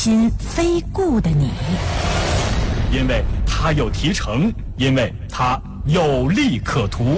心非故的你。 因为它有提成，因为它有利可图。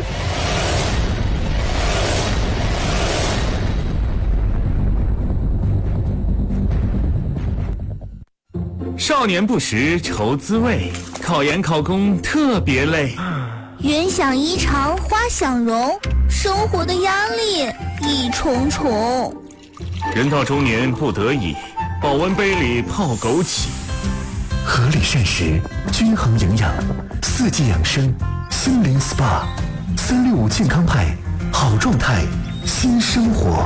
少年不识愁滋味，考研考公特别累。 云想衣裳花想容，生活的压力一重重。 人到中年不得已，保温杯里泡枸杞。 合理膳食，均衡营养，四季养生，心灵 SPA，365健康派，好状态，新生活。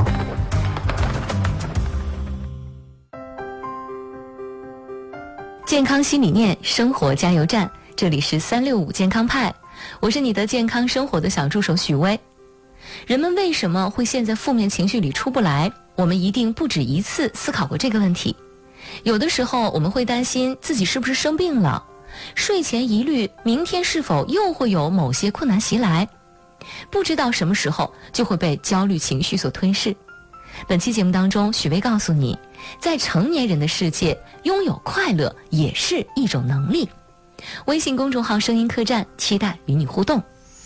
健康新理念，生活加油站，这里是365健康派，我是你的健康生活的小助手许薇。人们为什么会陷在负面情绪里出不来？我们一定不止一次思考过这个问题。有的时候我们会担心自己是不是生病了，睡前疑虑明天是否又会有某些困难袭来，不知道什么时候就会被焦虑情绪所吞噬。本期节目当中，许薇告诉你，在成年人的世界，拥有快乐也是一种能力。微信公众号声音客栈，期待与你互动。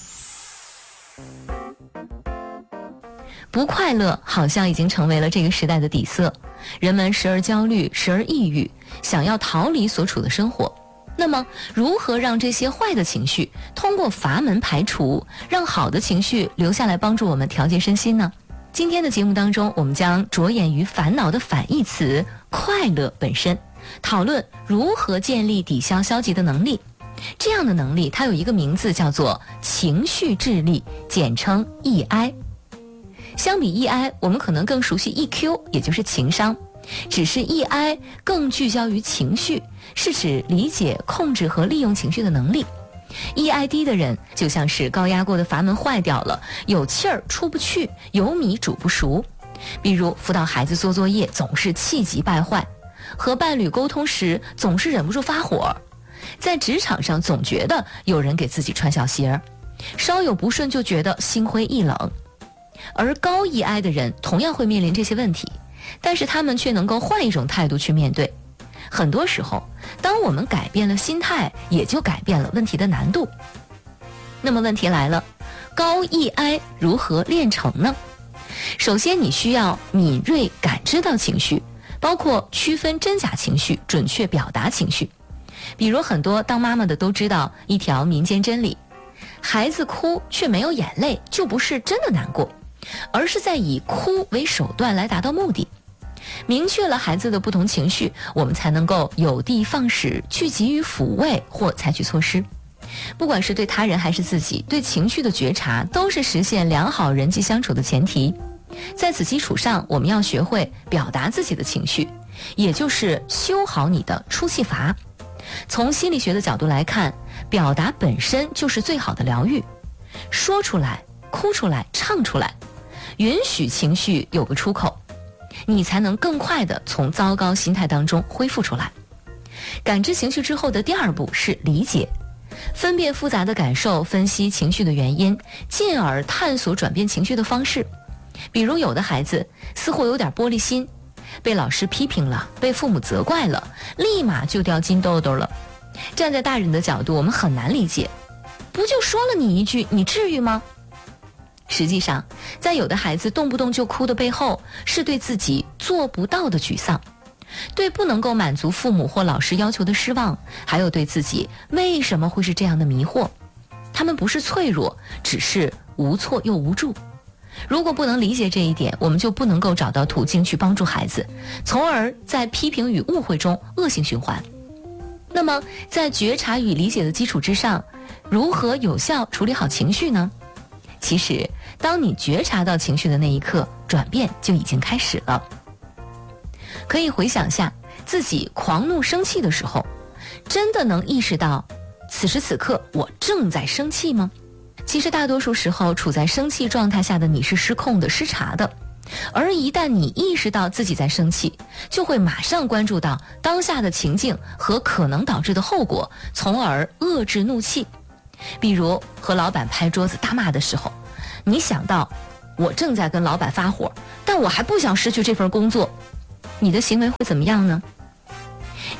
不快乐好像已经成为了这个时代的底色，人们时而焦虑，时而抑郁，想要逃离所处的生活。那么如何让这些坏的情绪通过阀门排除，让好的情绪留下来帮助我们调节身心呢？今天的节目当中，我们将着眼于烦恼的反义词快乐本身，讨论如何建立抵消消极的能力。这样的能力它有一个名字叫做情绪智力，简称 EI。 相比 EI， 我们可能更熟悉 EQ， 也就是情商，只是 EI 更聚焦于情绪，是指理解、控制和利用情绪的能力。EI 低的人就像是高压锅的阀门坏掉了，有气儿出不去，有米煮不熟。比如辅导孩子做作业总是气急败坏，和伴侣沟通时总是忍不住发火，在职场上总觉得有人给自己穿小鞋，稍有不顺就觉得心灰意冷。而高 EI 的人同样会面临这些问题，但是他们却能够换一种态度去面对。很多时候，当我们改变了心态，也就改变了问题的难度。那么问题来了，高 EI 如何练成呢？首先，你需要敏锐感知到情绪，包括区分真假情绪，准确表达情绪。比如很多当妈妈的都知道一条民间真理，孩子哭却没有眼泪，就不是真的难过，而是在以哭为手段来达到目的。明确了孩子的不同情绪，我们才能够有的放矢，去给予抚慰或采取措施。不管是对他人还是自己，对情绪的觉察都是实现良好人际相处的前提。在此基础上，我们要学会表达自己的情绪，也就是修好你的出气阀。从心理学的角度来看，表达本身就是最好的疗愈。说出来，哭出来，唱出来，允许情绪有个出口，你才能更快地从糟糕心态当中恢复出来。感知情绪之后的第二步是理解，分辨复杂的感受，分析情绪的原因，进而探索转变情绪的方式。比如有的孩子似乎有点玻璃心，被老师批评了，被父母责怪了，立马就掉金豆豆了。站在大人的角度，我们很难理解，不就说了你一句，你至于吗？实际上，在有的孩子动不动就哭的背后，是对自己做不到的沮丧，对不能够满足父母或老师要求的失望，还有对自己为什么会是这样的迷惑。他们不是脆弱，只是无措又无助。如果不能理解这一点，我们就不能够找到途径去帮助孩子，从而在批评与误会中恶性循环。那么在觉察与理解的基础之上，如何有效处理好情绪呢？其实当你觉察到情绪的那一刻，转变就已经开始了。可以回想下自己狂怒生气的时候，真的能意识到此时此刻我正在生气吗？其实大多数时候处在生气状态下的你是失控的、失察的，而一旦你意识到自己在生气，就会马上关注到当下的情境和可能导致的后果，从而遏制怒气。比如和老板拍桌子大骂的时候，你想到我正在跟老板发火，但我还不想失去这份工作，你的行为会怎么样呢？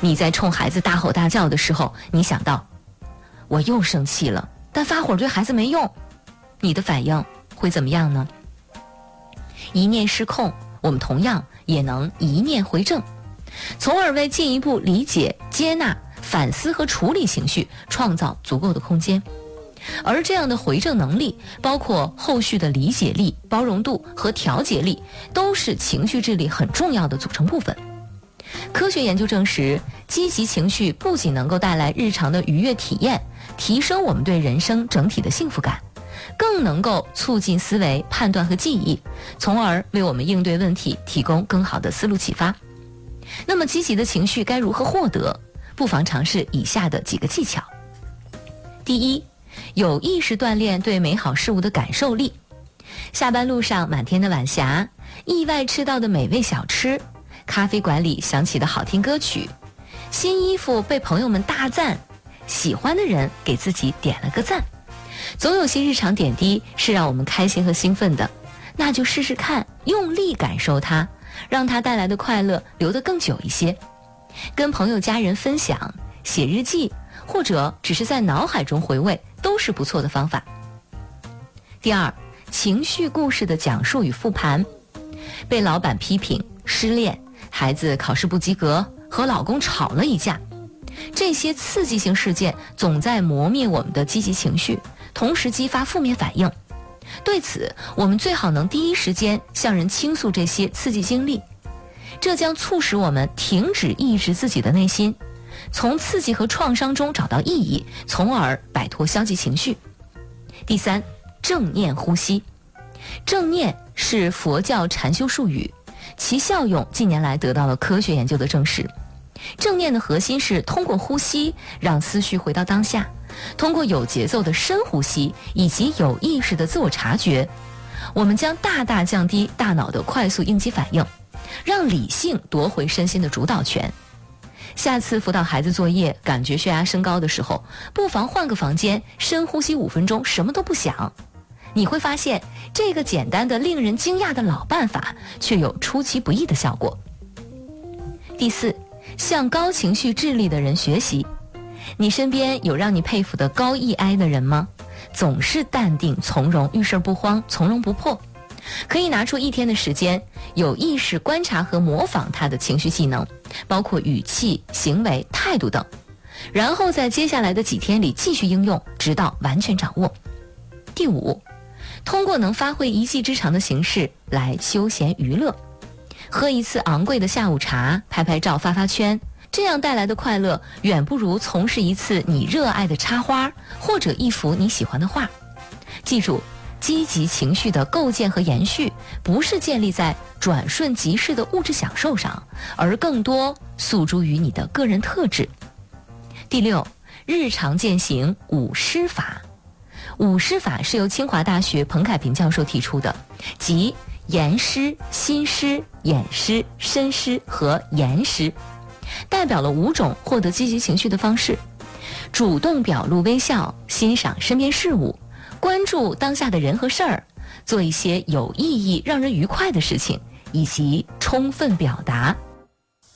你在冲孩子大吼大叫的时候，你想到我又生气了，但发火对孩子没用，你的反应会怎么样呢？一念失控，我们同样也能一念回正，从而为进一步理解、接纳、反思和处理情绪创造足够的空间。而这样的回正能力，包括后续的理解力、包容度和调节力，都是情绪智力很重要的组成部分。科学研究证实，积极情绪不仅能够带来日常的愉悦体验，提升我们对人生整体的幸福感，更能够促进思维、判断和记忆，从而为我们应对问题提供更好的思路启发。那么积极的情绪该如何获得？不妨尝试以下的几个技巧。第一，有意识锻炼对美好事物的感受力。下班路上满天的晚霞，意外吃到的美味小吃，咖啡馆里响起的好听歌曲，新衣服被朋友们大赞，喜欢的人给自己点了个赞。总有些日常点滴是让我们开心和兴奋的，那就试试看，用力感受它，让它带来的快乐留得更久一些。跟朋友家人分享，写日记，或者只是在脑海中回味，都是不错的方法。第二，情绪故事的讲述与复盘。被老板批评、失恋、孩子考试不及格、和老公吵了一架，这些刺激性事件总在磨灭我们的积极情绪，同时激发负面反应。对此，我们最好能第一时间向人倾诉这些刺激经历，这将促使我们停止抑制自己的内心，从刺激和创伤中找到意义，从而摆脱消极情绪。第三，正念呼吸。正念是佛教禅修术语，其效用近年来得到了科学研究的证实。正念的核心是通过呼吸让思绪回到当下，通过有节奏的深呼吸以及有意识的自我察觉，我们将大大降低大脑的快速应激反应，让理性夺回身心的主导权。下次辅导孩子作业感觉血压升高的时候，不妨换个房间，深呼吸5分钟，什么都不想。你会发现，这个简单的令人惊讶的老办法却有出其不意的效果。第四，向高情绪智力的人学习。你身边有让你佩服的高 EI 的人吗？总是淡定从容，遇事不慌，从容不迫。可以拿出1天的时间，有意识观察和模仿他的情绪技能，包括语气、行为、态度等，然后在接下来的几天里继续应用，直到完全掌握。第五，通过能发挥一技之长的形式来休闲娱乐，喝一次昂贵的下午茶，拍拍照，发发圈，这样带来的快乐远不如从事一次你热爱的插花，或者一幅你喜欢的画。记住，积极情绪的构建和延续，不是建立在转瞬即逝的物质享受上，而更多诉诸于你的个人特质。第六，日常践行5师法。5师法是由清华大学彭凯平教授提出的，即言师、心师、眼师、身师和言师，代表了5种获得积极情绪的方式：主动表露微笑，欣赏身边事物，关注当下的人和事儿，做一些有意义、让人愉快的事情，以及充分表达。